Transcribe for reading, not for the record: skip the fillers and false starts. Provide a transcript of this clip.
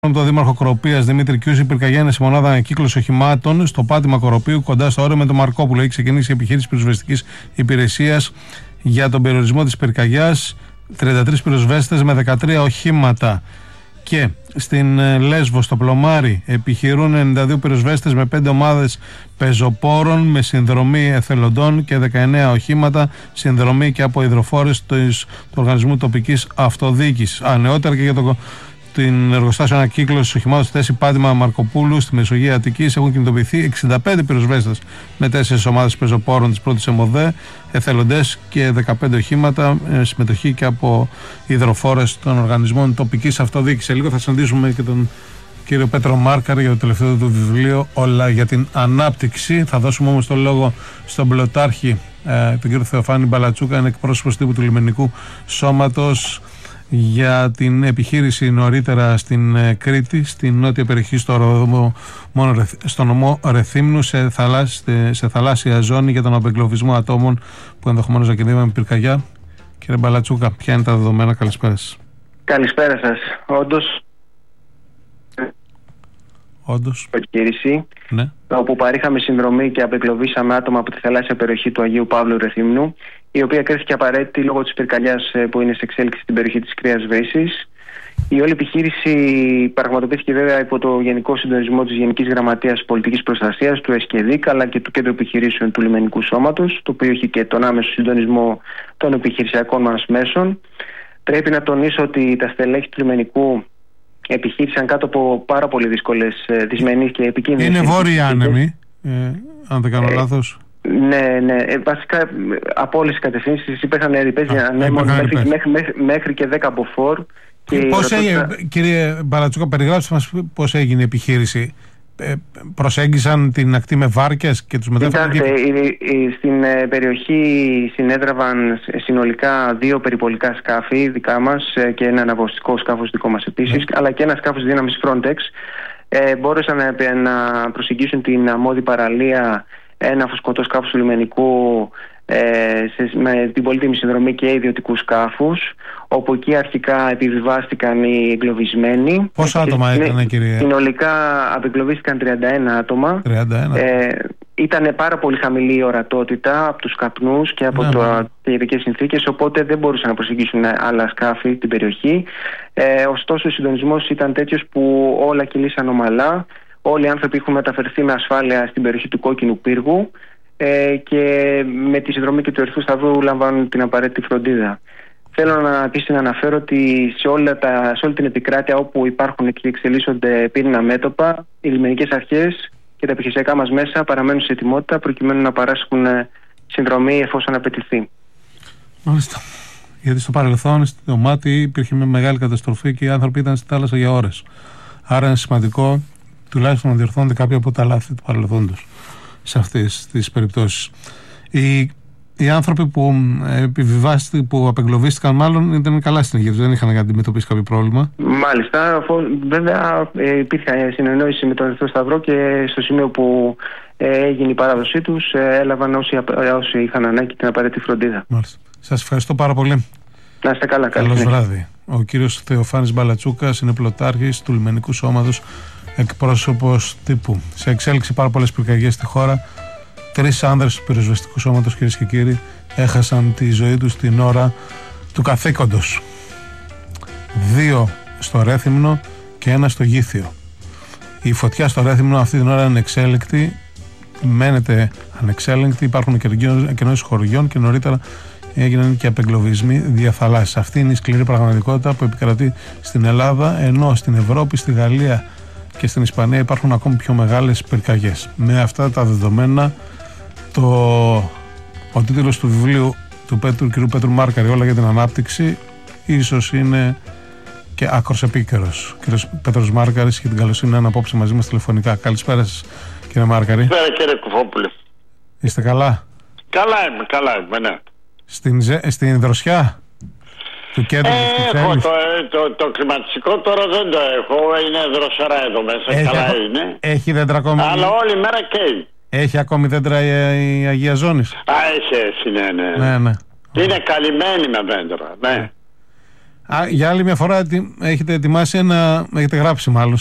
Με τον Δήμαρχο Κοροπίας Δημήτρη Κιούση, πυρκαγιά είναι σε μονάδα ανακύκλωση οχημάτων στο πάτημα Κοροπίου, κοντά στο όριο με τον Μαρκόπουλο. Έχει ξεκινήσει η επιχείρηση πυροσβεστικής υπηρεσίας για τον περιορισμό της πυρκαγιάς. 33 πυροσβέστες με 13 οχήματα. Και στην Λέσβο, στο Πλωμάρι, επιχειρούν 92 πυροσβέστες με 5 ομάδες πεζοπόρων με συνδρομή εθελοντών και 19 οχήματα, συνδρομή και από υδροφόρες του Οργανισμού Τοπικής Αυτοδιοίκησης. Νεότερα και για την εργοστάσιο ανακύκλωσης οχημάτων στη θέση Πάτημα Μαρκοπούλου στη Μεσογείο Αττικής έχουν κινητοποιηθεί 65 πυροσβέστες με 4 ομάδες πεζοπόρων της πρώτης ΕΜΟΔΕ, εθελοντές και 15 οχήματα, συμμετοχή και από υδροφόρες των οργανισμών τοπικής αυτοδιοίκησης. Σε λίγο θα συναντήσουμε και τον κύριο Πέτρο Μάρκαρη για το τελευταίο του βιβλίο «Όλα για την Ανάπτυξη». Θα δώσουμε όμως το λόγο στον πλωτάρχη, τον κύριο Θεοφάνη Μπαλατσούκα, είναι εκπρόσωπος τύπου του Λιμενικού Σώματος, για την επιχείρηση νωρίτερα στην Κρήτη, στην νότια περιοχή στο νομό Ρεθύμνου, σε θαλάσσια ζώνη για τον απεγκλωβισμό ατόμων που ενδεχομένως να κινδυνεύουν με πυρκαγιά. Κύριε Μπαλατσούκα, ποια είναι τα δεδομένα? Καλησπέρα σας. Καλησπέρα σας. Όντως, επιχείρηση, ναι, όπου παρήχαμε συνδρομή και απεγκλωβίσαμε άτομα από τη θαλάσσια περιοχή του Αγίου Παύλου Ρεθύμνου, η οποία κρίθηκε απαραίτητη λόγω της πυρκαγιάς που είναι σε εξέλιξη στην περιοχή της Κρέας Βρύσης. Η όλη επιχείρηση πραγματοποιήθηκε βέβαια υπό το γενικό συντονισμό της Γενικής Γραμματείας Πολιτικής Προστασίας, του ΕΣΚΕΔΙΚ, αλλά και του Κέντρου Επιχειρήσεων του Λιμενικού Σώματος, το οποίο έχει και τον άμεσο συντονισμό των επιχειρησιακών μας μέσων. Πρέπει να τονίσω ότι τα στελέχη του Λιμενικού επιχείρησαν κάτω από πάρα πολύ δύσκολες, δυσμενείς και επικίνδυνες. Είναι βόρειοι άνεμοι, αν δεν κάνω λάθος. Ναι. Βασικά από όλες τις κατευθύνσεις υπήρχαν ρηπές ανέμων μέχρι και 10 μποφόρ. Κύριε Μπαλατσούκα, περιγράψτε μας πώς έγινε η επιχείρηση. Προσέγγισαν την ακτή με βάρκες και τους μετέφεραν? Στην περιοχή συνέδραβαν συνολικά 2 περιπολικά σκάφη δικά μας και ένα αναβοστικό σκάφος δικό μας επίσης, αλλά και ένα σκάφος δύναμης Frontex. Μπόρεσαν να προσεγγίσουν την αμμώδη παραλία, ένα φουσκωτό σκάφος του λιμενικού με την πολύτιμη συνδρομή και ιδιωτικούς σκάφους, όπου εκεί αρχικά επιβιβάστηκαν οι εγκλωβισμένοι. Πόσα άτομα ήταν, κύριε? Συνολικά απεγκλωβίστηκαν 31 άτομα. 31. Ήταν πάρα πολύ χαμηλή η ορατότητα από τους καπνούς και από τις ειδικές συνθήκες, οπότε δεν μπορούσαν να προσεγγίσουν άλλα σκάφη την περιοχή. Ωστόσο ο συντονισμός ήταν τέτοιος που όλα κυλήσαν ομαλά. Όλοι οι άνθρωποι έχουν μεταφερθεί με ασφάλεια στην περιοχή του Κόκκινου Πύργου και με τη συνδρομή και του Ερυθρού Σταυρού λαμβάνουν την απαραίτητη φροντίδα. Θέλω επίσης να αναφέρω ότι σε όλη την επικράτεια όπου υπάρχουν και εξελίσσονται πύριννα μέτωπα, οι λιμενικές αρχές και τα επιχειρησιακά μας μέσα παραμένουν σε ετοιμότητα προκειμένου να παράσχουν συνδρομή εφόσον απαιτηθεί. Μάλιστα. Γιατί στο παρελθόν, στο μάτι, υπήρχε μια μεγάλη καταστροφή και οι άνθρωποι ήταν στη θάλασσα για ώρες. Άρα είναι σημαντικό τουλάχιστον να διορθώνονται κάποια από τα λάθη του παρελθόντος σε αυτές τις περιπτώσεις. Οι άνθρωποι που που απεγκλωβίστηκαν μάλλον ήταν καλά στην υγεία τους, δεν είχαν αντιμετωπίσει κάποιο πρόβλημα. Μάλιστα, βέβαια υπήρχε συνεννόηση με τον Ερυθρό Σταυρό και στο σημείο που έγινε η παράδοσή τους έλαβαν όσοι είχαν ανάγκη την απαραίτητη φροντίδα. Μάλιστα. Σας ευχαριστώ πάρα πολύ. Να είστε καλά. Καλώς βράδυ. Ο κύριος Θεοφάνης Μπαλατσούκας είναι πλωτάρχης του Λιμενικού Σώματος, εκπρόσωπος τύπου. Σε εξέλιξη πάρα πολλές πυρκαγιές στη χώρα. 3 άνδρες του πυροσβεστικού σώματος, κυρίες και κύριοι, έχασαν τη ζωή τους την ώρα του καθήκοντος. 2 στο Ρέθυμνο και 1 στο Γήθιο. Η φωτιά στο Ρέθυμνο αυτή την ώρα είναι εξέλεκτη, μένεται ανεξέλεγκτη, υπάρχουν κενώσεις χωριών και νωρίτερα έγιναν και απεγκλωβισμοί διαθαλάσσης. Αυτή είναι η σκληρή πραγματικότητα που επικρατεί στην Ελλάδα, ενώ στην Ευρώπη, στη Γαλλία και στην Ισπανία υπάρχουν ακόμη πιο μεγάλες πυρκαγιές. Με αυτά τα δεδομένα, ο τίτλος του βιβλίου του κ. Πέτρου Μάρκαρη, «Όλα για την Ανάπτυξη», ίσως είναι και άκρος επίκαιρος. Κ. Πέτρος Μάρκαρης, και την καλοσύνη να είναι απόψε μαζί μας τηλεφωνικά. Καλησπέρα σας, κύριε Μάρκαρη. Καλησπέρα, κύριε Κουφόπουλε. Είστε καλά? Καλά είμαι, ναι. Στην δροσιά του κέντρου της Κυψέλης. Το κλιματιστικό τώρα δεν το έχω, είναι δροσερά εδώ μέσα, καλά είναι. Έχει δέντρα ακόμη? Αλλά όλη μέρα καίει. Έχει ακόμη δέντρα η Αγία Ζώνης? Έχει, ναι. Ναι. Είναι καλυμμένη με δέντρα, ναι. Για άλλη μια φορά έχετε ετοιμάσει έχετε γράψει μάλλον